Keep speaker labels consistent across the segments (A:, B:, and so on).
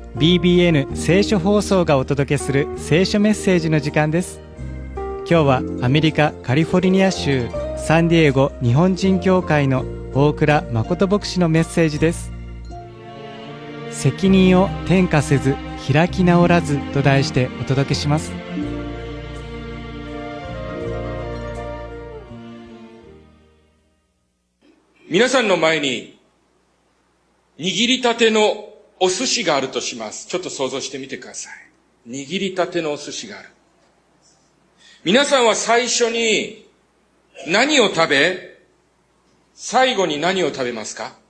A: BBN 聖書放送がお届けする聖書メッセージの時間です。今日はアメリカカリフォルニア州サンディエゴ日本人教会の大倉誠牧師のメッセージです。責任を転嫁せず開き直らずと題してお届けします。
B: 皆さんの前に握りたてのお寿司があるとします。ちょっと想像してみてください。握りたてのお寿司がある。皆さんは最初に何を食べ、最後に何を食べますか？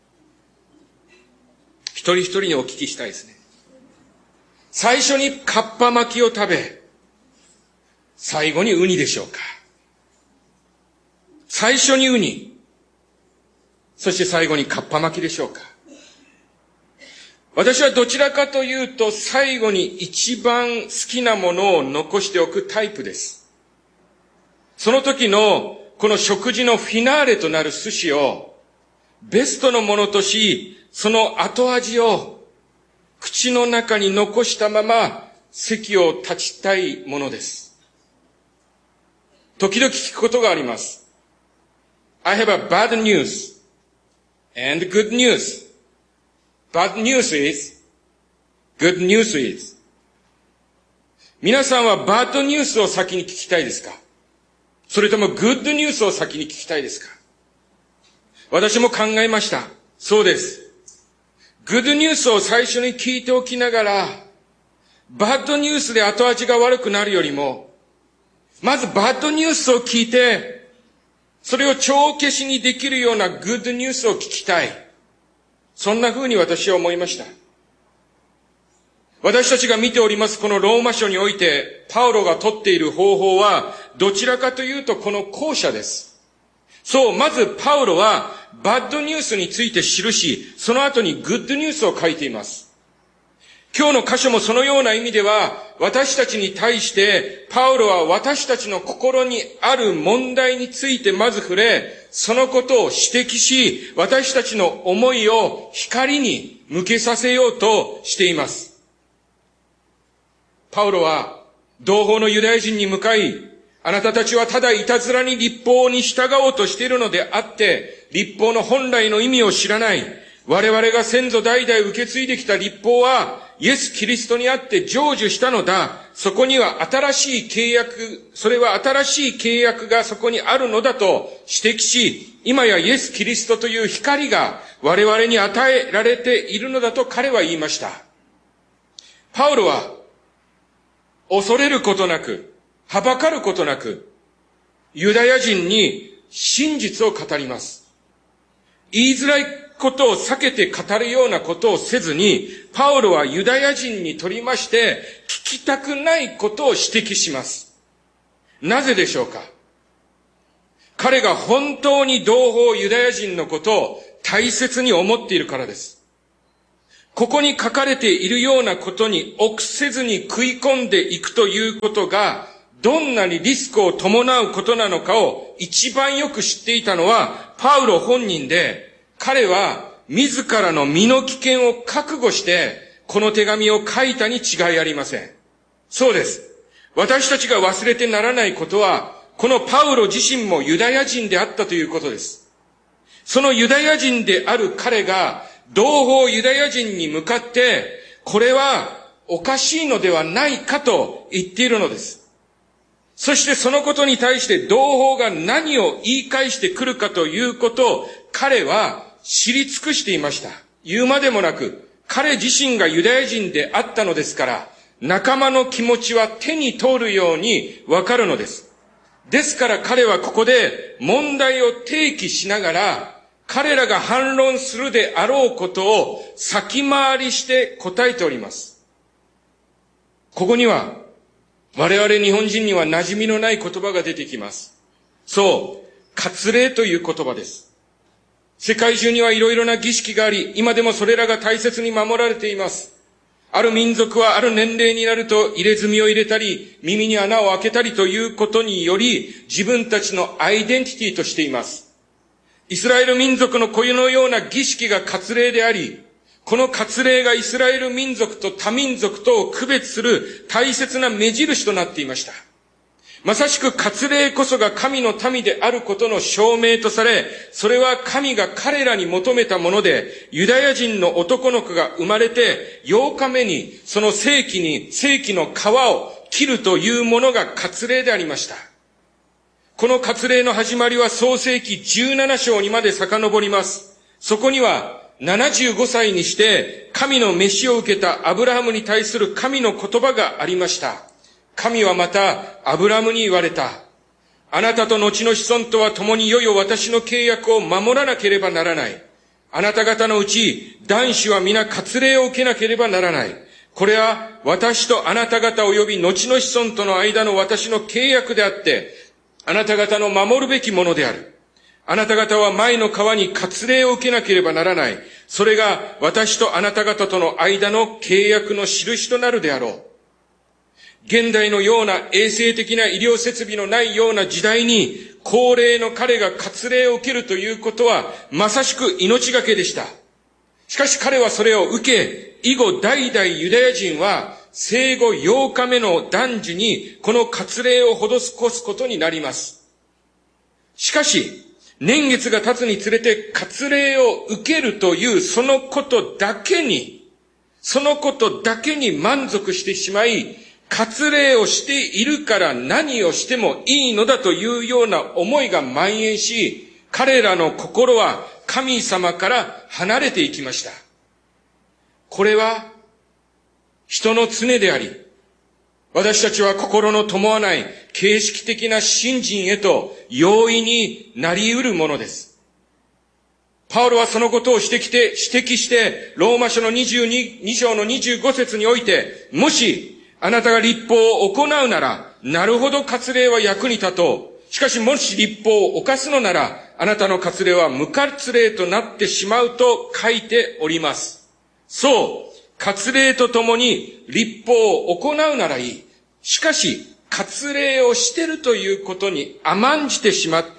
B: 一人一人にお聞きしたいですね。最初にかっぱ巻きを食べ、最後にウニでしょうか？最初にウニ、そして最後にかっぱ巻きでしょうか？私はどちらかというと最後に一番好きなものを残しておくタイプです。その時のこの食事のフィナーレとなる寿司をベストのものとし、その後味を口の中に残したまま席を立ちたいものです。時々聞くことがあります。I have a bad news and good news.Bad news is, good news is. 皆さんはバッドニュースを先に聞きたいですか？それともグッドニュースを先に聞きたいですか？私も考えました。そうです。グッドニュースを最初に聞いておきながら、バッドニュースで後味が悪くなるよりも、まずバッドニュースを聞いて、それを帳消しにできるようなグッドニュースを聞きたい。そんな風に私は思いました。私たちが見ておりますこのローマ書において、パウロが取っている方法は、どちらかというとこの後者です。そう、まずパウロは、バッドニュースについて記し、その後にグッドニュースを書いています。今日の箇所もそのような意味では、私たちに対して、パウロは私たちの心にある問題についてまず触れ、そのことを指摘し、私たちの思いを光に向けさせようとしています。パウロは、同胞のユダヤ人に向かい、あなたたちはただいたずらに律法に従おうとしているのであって、律法の本来の意味を知らない。我々が先祖代々受け継いできた律法は、イエス・キリストにあって成就したのだ。そこには新しい契約、それは新しい契約がそこにあるのだと指摘し、今やイエス・キリストという光が我々に与えられているのだと彼は言いました。パウロは、恐れることなく、はばかることなく、ユダヤ人に真実を語ります。言いづらいことを避けて語るようなことをせずに、パウロはユダヤ人にとりまして、聞きたくないことを指摘します。なぜでしょうか？彼が本当に同胞ユダヤ人のことを大切に思っているからです。ここに書かれているようなことに臆せずに食い込んでいくということが、どんなにリスクを伴うことなのかを一番よく知っていたのはパウロ本人で、彼は自らの身の危険を覚悟してこの手紙を書いたに違いありません。そうです。私たちが忘れてならないことは、このパウロ自身もユダヤ人であったということです。そのユダヤ人である彼が同胞ユダヤ人に向かって、これはおかしいのではないかと言っているのです。そしてそのことに対して同胞が何を言い返してくるかということを彼は知り尽くしていました。言うまでもなく、彼自身がユダヤ人であったのですから、仲間の気持ちは手に通るようにわかるのです。ですから彼はここで問題を提起しながら、彼らが反論するであろうことを先回りして答えております。ここには、我々日本人には馴染みのない言葉が出てきます。そう、割礼という言葉です。世界中にはいろいろな儀式があり、今でもそれらが大切に守られています。ある民族はある年齢になると入れ墨を入れたり、耳に穴を開けたりということにより、自分たちのアイデンティティとしています。イスラエル民族のこのような儀式が割礼であり、 この割礼がイスラエル民族と他民族とを区別する大切な目印となっていました。まさしく割礼こそが神の民であることの証明とされ、それは神が彼らに求めたもので、ユダヤ人の男の子が生まれて、8日目にその世紀の皮を切るというものが割礼でありました。この割礼の始まりは創世記17章にまで遡ります。そこには、75歳にして神の召しを受けたアブラハムに対する神の言葉がありました。神はまたアブラハムに言われた。あなたと後の子孫とは共にいよいよ私の契約を守らなければならない。あなた方のうち男子は皆割礼を受けなければならない。これは私とあなた方及び後の子孫との間の私の契約であって、あなた方の守るべきものである。あなた方は前の川に割礼を受けなければならない。それが私とあなた方との間の契約の印となるであろう。現代のような衛生的な医療設備のないような時代に、高齢の彼が割礼を受けるということは、まさしく命がけでした。しかし彼はそれを受け、以後代々ユダヤ人は、生後8日目の男児にこの割礼を施すことになります。しかし、年月が経つにつれて割礼を受けるというそのことだけに満足してしまい、割礼をしているから何をしてもいいのだというような思いが蔓延し、彼らの心は神様から離れていきました。これは人の常であり、私たちは心の伴わない形式的な信心へと容易になり得るものです。パウロはそのことを指摘して、ローマ書の22章の25節において、もしあなたが律法を行うなら、なるほど割礼は役に立とう。しかしもし律法を犯すのなら、あなたの割礼は無割礼となってしまうと書いております。そう。割礼とともに律法を行うならいい。しかし、割礼をしているということに甘んじてしまって、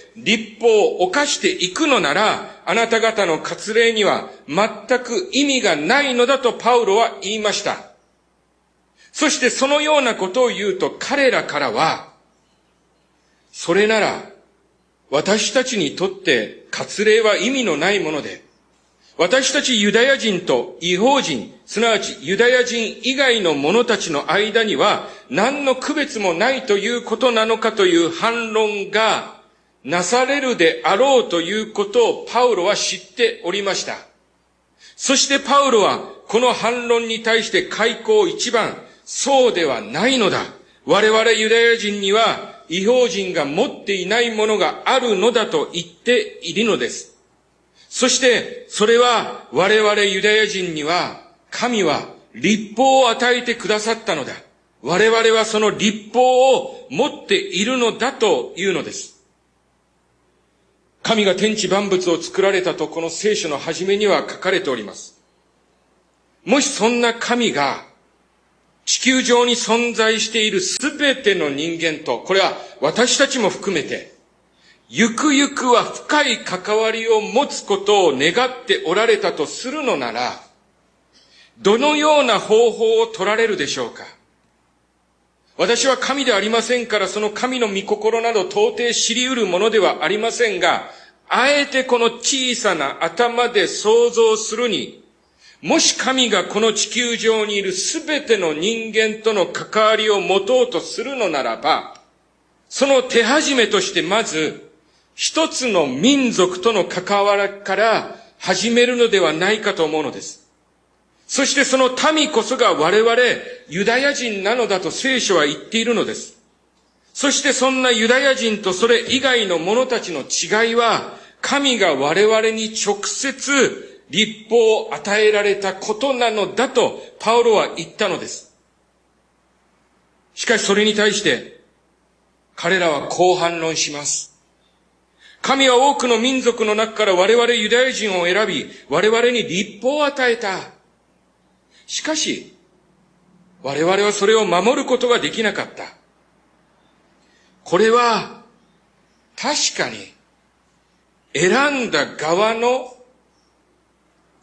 B: 律法を犯していくのなら、あなた方の割礼には全く意味がないのだとパウロは言いました。そしてそのようなことを言うと彼らからは、それなら私たちにとって割礼は意味のないもので、私たちユダヤ人と異邦人、すなわちユダヤ人以外の者たちの間には何の区別もないということなのかという反論がなされるであろうということをパウロは知っておりました。そしてパウロはこの反論に対して開口一番、そうではないのだ。我々ユダヤ人には異邦人が持っていないものがあるのだと言っているのです。そして、それは我々ユダヤ人には、神は律法を与えてくださったのだ。我々はその律法を持っているのだというのです。神が天地万物を作られたとこの聖書の初めには書かれております。もしそんな神が地球上に存在しているすべての人間と、これは私たちも含めて、ゆくゆくは深い関わりを持つことを願っておられたとするのなら、どのような方法を取られるでしょうか。私は神でありませんから、その神の御心など到底知り得るものではありませんが、あえてこの小さな頭で想像するに、もし神がこの地球上にいるすべての人間との関わりを持とうとするのならば、その手始めとしてまず、一つの民族との関わりから始めるのではないかと思うのです。そしてその民こそが我々ユダヤ人なのだと聖書は言っているのです。そしてそんなユダヤ人とそれ以外の者たちの違いは、神が我々に直接律法を与えられたことなのだとパウロは言ったのです。しかしそれに対して彼らはこう反論します。神は多くの民族の中から我々ユダヤ人を選び、我々に律法を与えた。しかし、我々はそれを守ることができなかった。これは、確かに、選んだ側の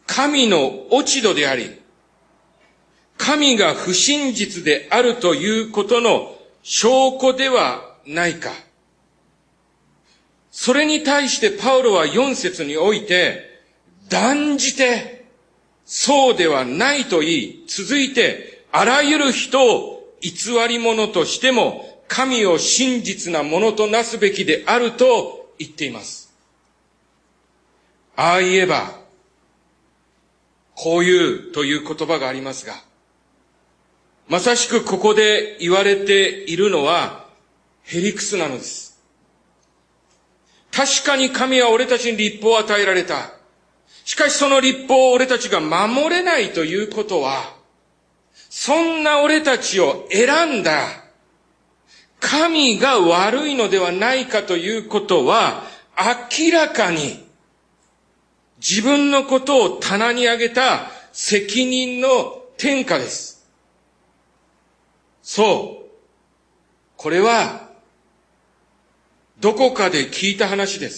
B: 神の落ち度であり、神が不真実であるということの証拠ではないか。それに対してパウロは4節において、断じてそうではないと言い、続いてあらゆる人を偽り者としても神を真実なものとなすべきであると言っています。ああ言えば、こういうという言葉がありますが、まさしくここで言われているのはへりくつなのです。確かに神は俺たちに律法を与えられた。しかしその律法を俺たちが守れないということは、そんな俺たちを選んだ神が悪いのではないかということは、明らかに自分のことを棚に上げた責任の転嫁です。そう。これは、どこかで聞いた話です。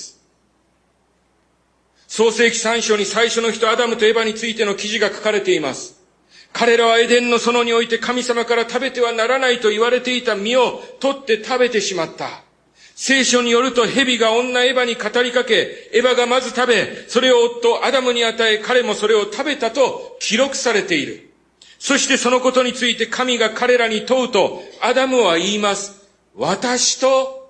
B: 創世記3章に最初の人アダムとエバについての記事が書かれています。彼らはエデンの園において神様から食べてはならないと言われていた実を取って食べてしまった。聖書によると蛇が女エバに語りかけ、エバがまず食べ、それを夫アダムに与え、彼もそれを食べたと記録されている。そしてそのことについて神が彼らに問うと、アダムは言います。私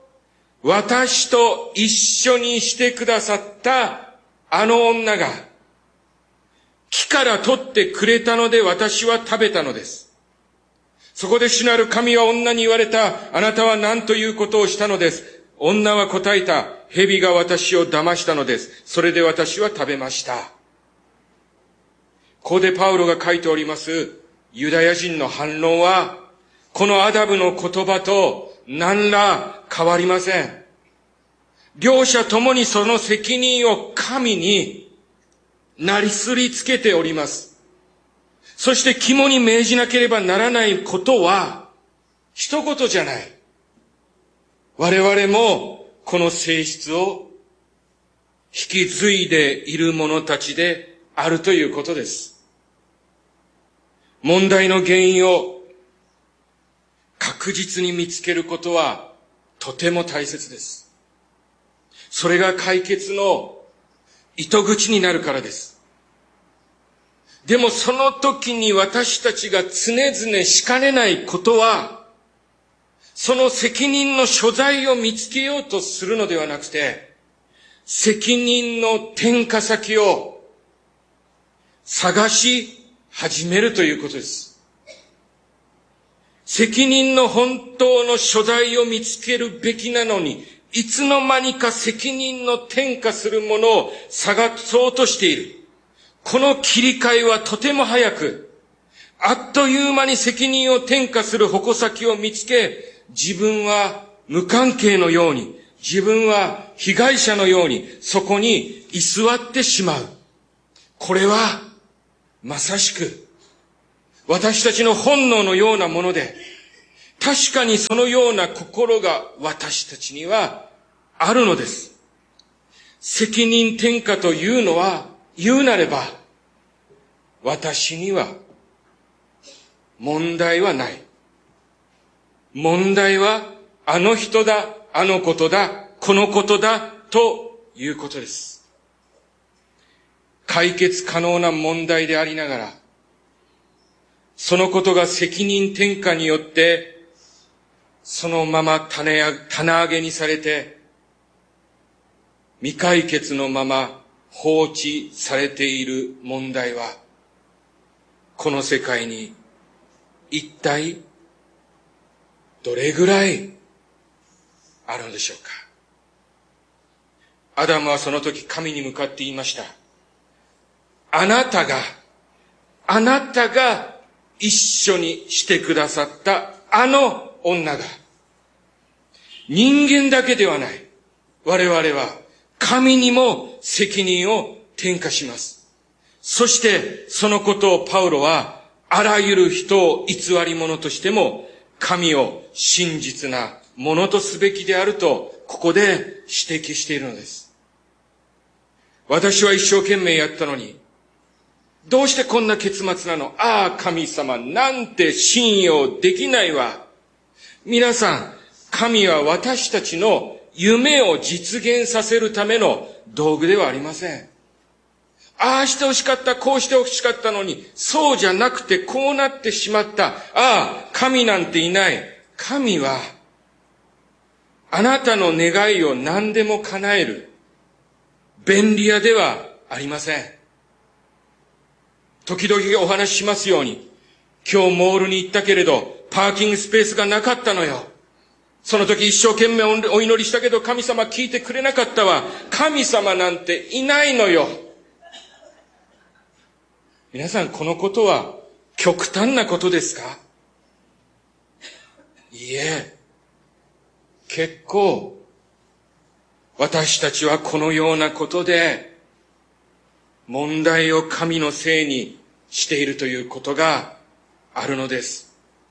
B: と一緒にしてくださったあの女が木から取ってくれたので私は食べたのです。そこで主なる神は女に言われた。あなたは何ということをしたのです。女は答えた。蛇が私を騙したのです。それで私は食べました。ここでパウロが書いておりますユダヤ人の反論は、このアダムの言葉と何ら変わりません。両者ともにその責任を神になりすりつけております。そして肝に銘じなければならないことは一言じゃない。我々もこの性質を引き継いでいる者たちであるということです。問題の原因を確実に見つけることはとても大切です。それが解決の糸口になるからです。でもその時に私たちが常々しかねないことは、その責任の所在を見つけようとするのではなくて、責任の転嫁先を探し始めるということです。責任の本当の所在を見つけるべきなのに、いつの間にか責任の転嫁するものを探そうとしている。この切り替えはとても早く、あっという間に責任を転嫁する矛先を見つけ、自分は無関係のように、自分は被害者のように、そこに居座ってしまう。これは、まさしく、私たちの本能のようなもので、確かにそのような心が私たちにはあるのです。責任転嫁というのは、言うなれば、私には問題はない。問題はあの人だ、あのことだ、このことだということです。解決可能な問題でありながら、そのことが責任転嫁によってそのまま棚上げにされて、未解決のまま放置されている問題は、この世界に一体どれぐらいあるのでしょうか。アダムはその時神に向かって言いました。あなたが一緒にしてくださったあの女が、人間だけではない。我々は神にも責任を転嫁します。そしてそのことをパウロはあらゆる人を偽り者としても神を真実なものとすべきであるとここで指摘しているのです。私は一生懸命やったのに、 どうしてこんな結末なの？ああ、神様、なんて信用できないわ。皆さん、神は私たちの夢を実現させるための道具ではありません。ああしてほしかった、こうしてほしかったのに、そうじゃなくてこうなってしまった。ああ、神なんていない。神は、あなたの願いを何でも叶える便利屋ではありません。時々お話ししますように、今日モールに行ったけれど、パーキングスペースがなかったのよ。その時一生懸命お祈りしたけど、神様聞いてくれなかったわ。神様なんていないのよ。皆さん、このことは極端なことですか？いいえ、結構私たちはこのようなことで問題を神のせいにしているということがあるのです。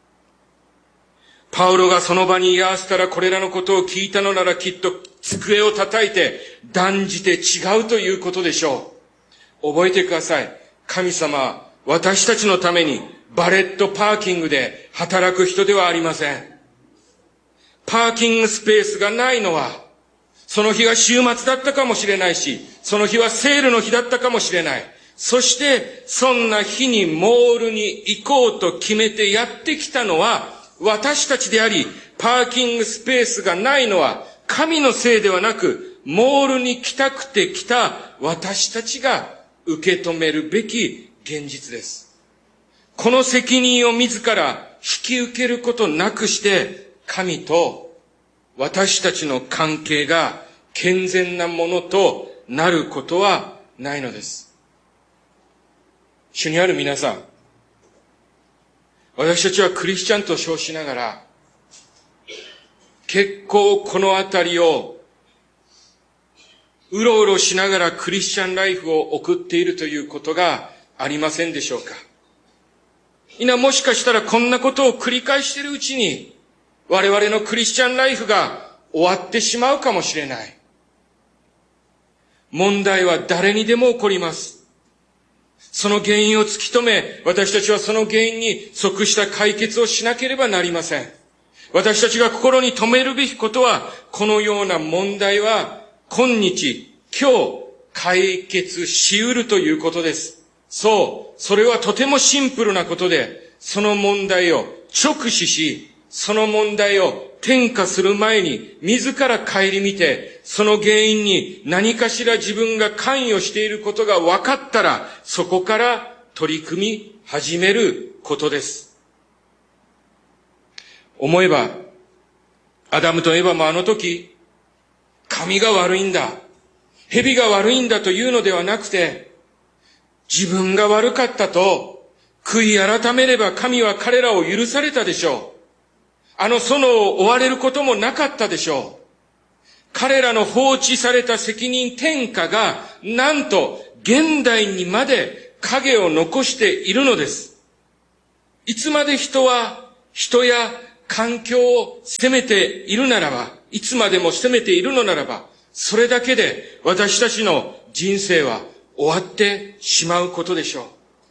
B: パウロがその場に居合わせたらこれらのことを聞いたのならきっと机を叩いて断じて違うということでしょう。覚えてください。神様は私たちのためにバレットパーキングで働く人ではありません。パーキングスペースがないのは、その日が週末だったかもしれないし、その日はセールの日だったかもしれない。そして、そんな日にモールに行こうと決めてやってきたのは私たちであり、パーキングスペースがないのは神のせいではなく、モールに来たくて来た私たちが受け止めるべき現実です。この責任を自ら引き受けることなくして、神と私たちの関係が健全なものとなることはないのです。主にある皆さん、私たちはクリスチャンと称しながら、結構このあたりをうろうろしながらクリスチャンライフを送っているということがありませんでしょうか？もしかしたらこんなことを繰り返しているうちに、我々のクリスチャンライフが終わってしまうかもしれない。問題は誰にでも起こります。その原因を突き止め、私たちはその原因に即した解決をしなければなりません。私たちが心に留めるべきことは、このような問題は今日、今日解決し得るということです。そう、それはとてもシンプルなことで、その問題を直視し、その問題を転嫁する前に自ら顧みて、その原因に何かしら自分が関与していることが分かったら、そこから取り組み始めることです。思えば、アダムとエバもあの時、神が悪いんだ、蛇が悪いんだというのではなくて、自分が悪かったと悔い改めれば神は彼らを許されたでしょう。あの園を追われることもなかったでしょう。彼らの放置された責任転嫁が、なんと現代にまで影を残しているのです。いつまで人は人や環境を責めているならば、いつまでも責めているのならば、それだけで私たちの人生は終わってしまうことでしょう。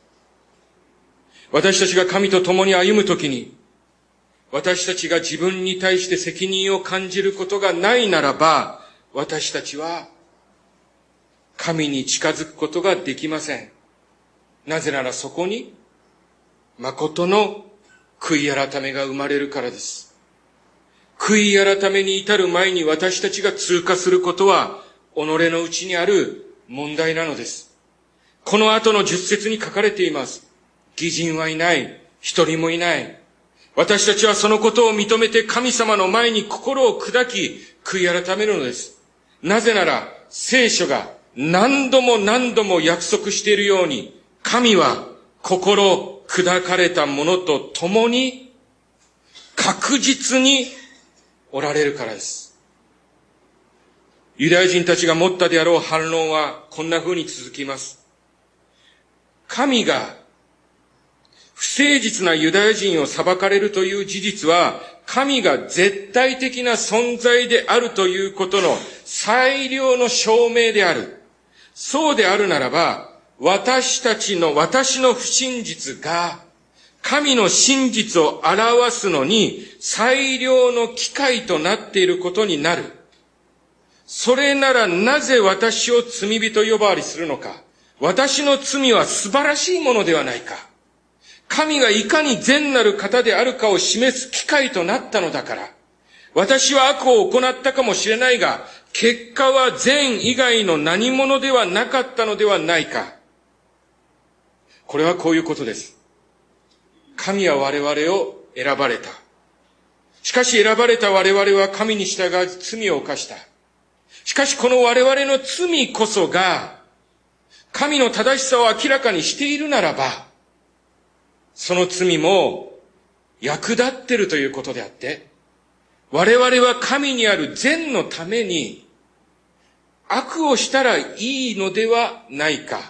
B: 私たちが神と共に歩むときに、私たちが自分に対して責任を感じることがないならば、私たちは神に近づくことができません。なぜならそこに誠の悔い改めが生まれるからです。悔い改めに至る前に私たちが通過することは、己のうちにある問題なのです。この後の10節に書かれています。義人はいない、一人もいない。私たちはそのことを認めて神様の前に心を砕き、悔い改めるのです。なぜなら、聖書が何度も何度も約束しているように、神は心砕かれた者と共に確実におられるからです。ユダヤ人たちが持ったであろう反論はこんな風に続きます。神が不誠実なユダヤ人を裁かれるという事実は、神が絶対的な存在であるということの最良の証明である。そうであるならば、 私の不真実が、神の真実を表すのに最良の機会となっていることになる。それならなぜ私を罪人呼ばわりするのか。私の罪は素晴らしいものではないか。神がいかに善なる方であるかを示す機会となったのだから。私は悪を行ったかもしれないが、結果は善以外の何者ではなかったのではないか。これはこういうことです。神は我々を選ばれた。しかし選ばれた我々は神に従わず罪を犯した。しかしこの我々の罪こそが、神の正しさを明らかにしているならば、その罪も役立っているということであって、我々は神にある善のために悪をしたらいいのではないか。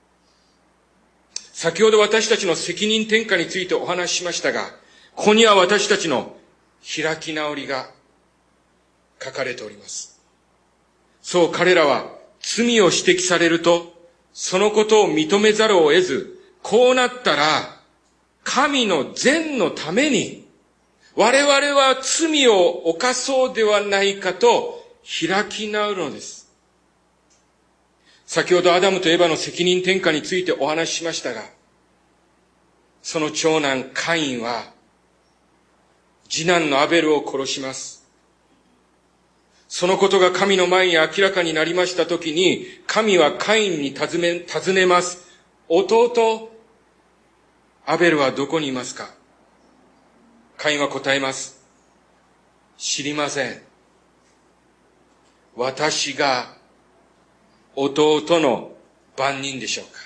B: 先ほど私たちの責任転嫁についてお話ししましたが、ここには私たちの開き直りが書かれております。そう、彼らは罪を指摘されると、そのことを認めざるを得ず、こうなったら、神の善のために、我々は罪を犯そうではないかと開き直るのです。先ほどアダムとエバの責任転嫁についてお話ししましたが、その長男カインは、次男のアベルを殺します。そのことが神の前に明らかになりましたときに、神はカインに尋ねます。弟、アベルはどこにいますか？カインは答えます。知りません。私が弟の番人でしょうか。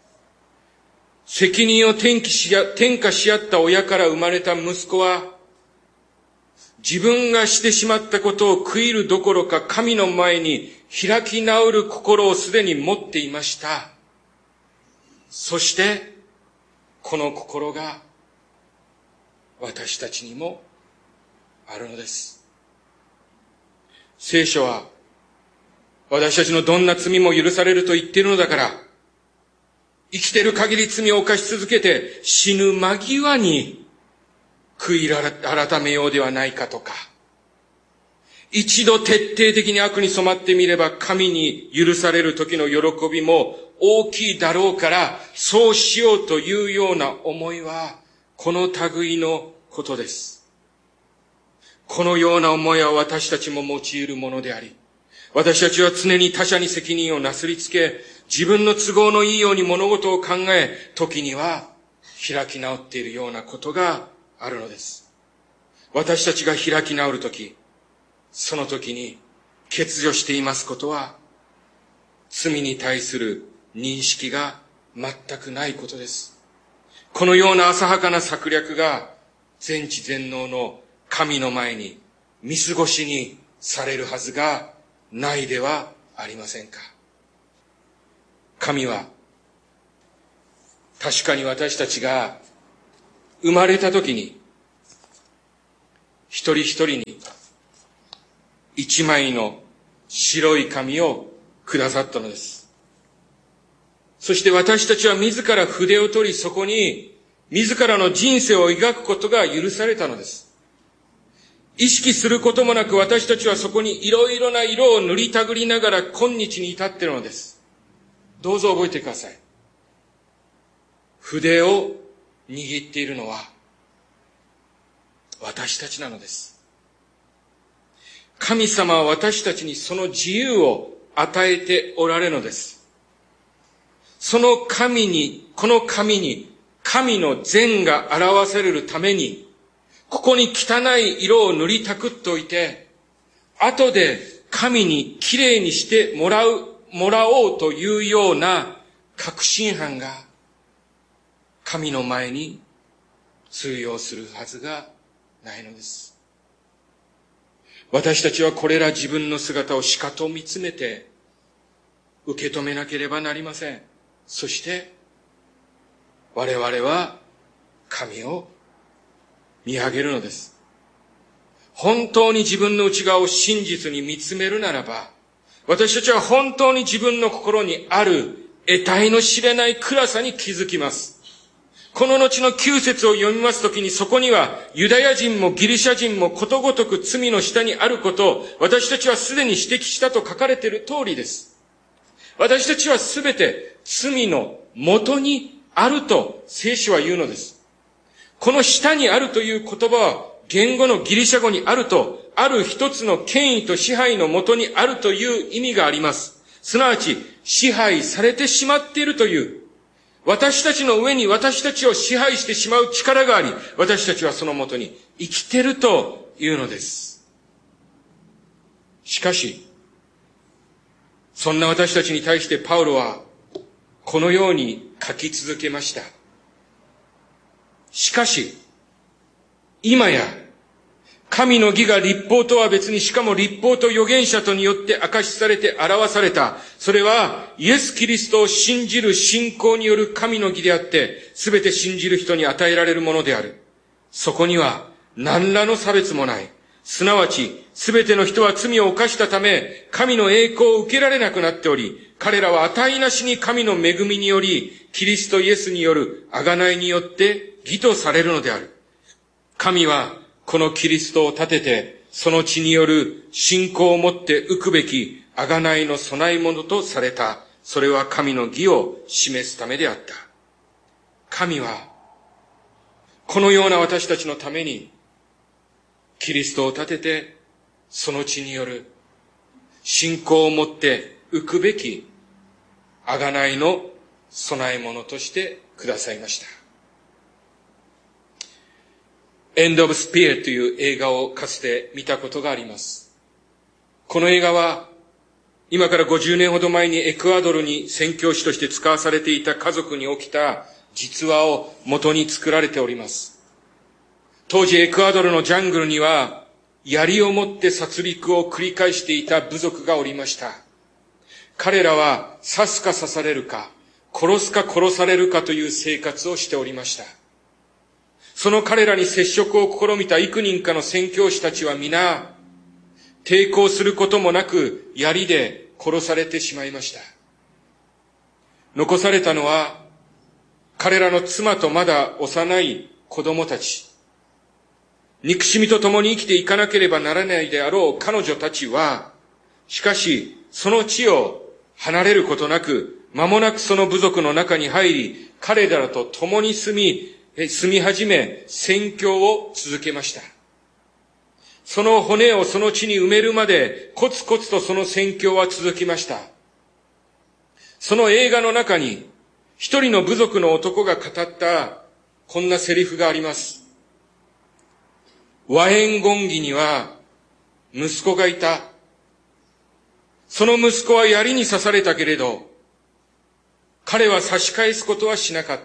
B: 責任を転嫁し合った親から生まれた息子は、自分がしてしまったことを悔いるどころか神の前に開き直る心をすでに持っていました。そして、この心が私たちにもあるのです。聖書は、私たちのどんな罪も許されると言っているのだから、生きている限り罪を犯し続けて死ぬ間際に悔い改めようではないかとか、一度徹底的に悪に染まってみれば神に許される時の喜びも大きいだろうから、そうしようというような思いは、この類のことです。このような思いは私たちも用いるものであり、私たちは常に他者に責任をなすりつけ、自分の都合のいいように物事を考え、時には開き直っているようなことがあるのです。私たちが開き直るとき、その時に欠如していますことは、罪に対する認識が全くないことです。このような浅はかな策略が全知全能の神の前に見過ごしにされるはずがないではありませんか。神は確かに私たちが生まれた時に一人一人に一枚の白い紙をくださったのです。そして私たちは自ら筆を取り、そこに自らの人生を描くことが許されたのです。意識することもなく私たちはそこにいろいろな色を塗りたぐりながら今日に至っているのです。どうぞ覚えてください。筆を握っているのは私たちなのです。神様は私たちにその自由を与えておられるのです。この紙に神の善が表されるために、ここに汚い色を塗りたくっておいて、後で神にきれいにしてもらおうというような確信犯が神の前に通用するはずがないのです。私たちはこれら自分の姿をしかと見つめて受け止めなければなりません。そして我々は神を見上げるのです。本当に自分の内側を真実に見つめるならば、私たちは本当に自分の心にある得体の知れない暗さに気づきます。この後の9節を読みますときに、そこにはユダヤ人もギリシャ人もことごとく罪の下にあることを私たちはすでに指摘したと書かれている通りです。私たちはすべて罪の元にあると聖書は言うのです。この下にあるという言葉は言語のギリシャ語にあると、ある一つの権威と支配の元にあるという意味があります。すなわち支配されてしまっているという、私たちの上に私たちを支配してしまう力があり、私たちはそのもとに生きているというのです。しかし、そんな私たちに対してパウロはこのように書き続けました。しかし、今や神の義が律法とは別に、しかも律法と預言者とによって明かしされて表された。それはイエス・キリストを信じる信仰による神の義であって、すべて信じる人に与えられるものである。そこには何らの差別もない。すなわち、すべての人は罪を犯したため、神の栄光を受けられなくなっており、彼らは値なしに神の恵みにより、キリストイエスによる贖いによって義とされるのである。神は、このキリストを立てて、その血による信仰をもって受くべき贖いの備え物とされた。それは神の義を示すためであった。神は、このような私たちのために、キリストを立てて、その血による信仰をもって受くべき贖いの備え物としてくださいました。エンド・オブ・スピリットという映画をかつて見たことがあります。この映画は、今から50年ほど前にエクアドルに宣教師として使わされていた家族に起きた実話を元に作られております。当時エクアドルのジャングルには、槍を持って殺戮を繰り返していた部族がおりました。彼らは刺すか刺されるか、殺すか殺されるかという生活をしておりました。その彼らに接触を試みた幾人かの宣教師たちは皆、抵抗することもなく槍で殺されてしまいました。残されたのは、彼らの妻とまだ幼い子供たち。憎しみと共に生きていかなければならないであろう彼女たちは、しかし、その地を離れることなく、間もなくその部族の中に入り、彼らと共に住み始め、宣教を続けました。その骨をその地に埋めるまで、コツコツとその宣教は続きました。その映画の中に、一人の部族の男が語ったこんなセリフがあります。ワエンゴンギには息子がいた。その息子は槍に刺されたけれど、彼は差し返すことはしなかった。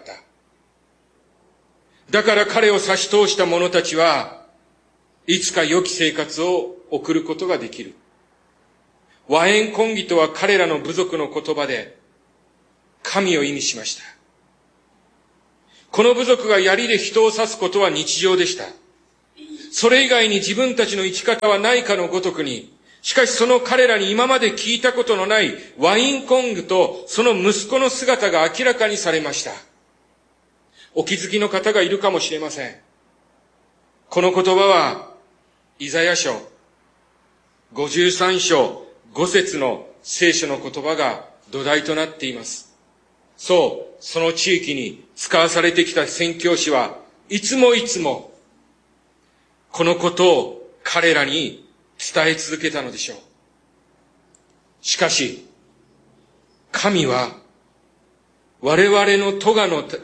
B: だから彼を差し通した者たちはいつか良き生活を送ることができる。ワエンコンギとは彼らの部族の言葉で神を意味しました。この部族が槍で人を刺すことは日常でした。それ以外に自分たちの生き方はないかのごとくに、しかしその彼らに今まで聞いたことのないワインコングとその息子の姿が明らかにされました。お気づきの方がいるかもしれません。この言葉は、イザヤ書53章5節の聖書の言葉が土台となっています。そう、その地域に使わされてきた宣教師はいつもこのことを彼らに伝え続けたのでしょう。しかし、彼は我々の咎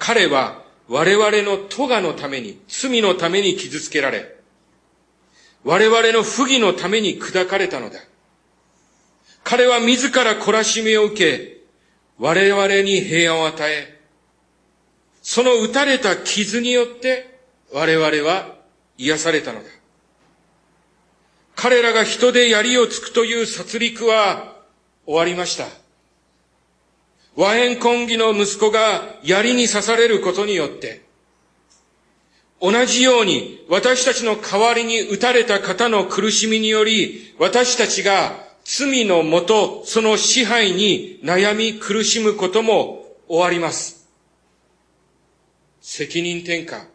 B: のために、罪のために傷つけられ、我々の不義のために砕かれたのだ。彼は自ら懲らしめを受け、我々に平安を与え、その打たれた傷によって我々は癒されたのだ。彼らが人で槍をつくという殺戮は終わりました。ワエンコンギの息子が槍に刺されることによって、同じように私たちの代わりに打たれた方の苦しみにより、私たちが罪のもと、その支配に悩み苦しむことも終わります。責任転嫁、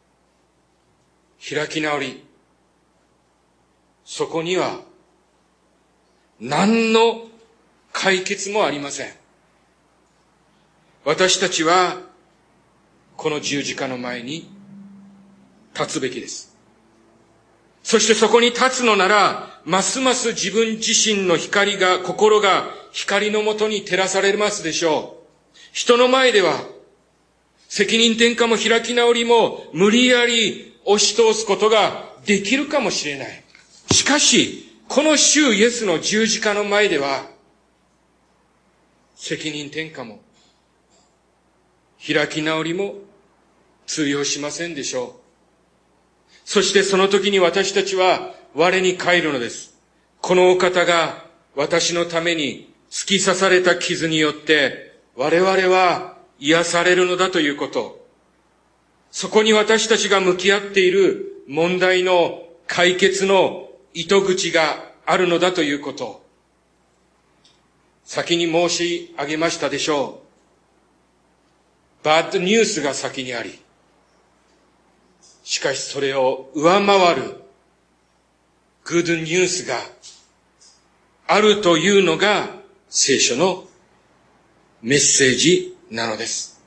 B: 開き直り、そこには何の解決もありません。私たちはこの十字架の前に立つべきです。そしてそこに立つのなら、ますます自分自身の心が光のもとに照らされますでしょう。人の前では、責任転嫁も開き直りも無理やり押し通すことができるかもしれない。しかし、この主イエスの十字架の前では、責任転嫁も開き直りも通用しませんでしょう。そしてその時に私たちは我に返るのです。このお方が私のために突き刺された傷によって我々は癒されるのだということ。そこに私たちが向き合っている問題の解決の糸口があるのだということ。先に申し上げましたでしょう。バッドニュースが先にあり、しかしそれを上回るグッドニュースがあるというのが聖書のメッセージなのです。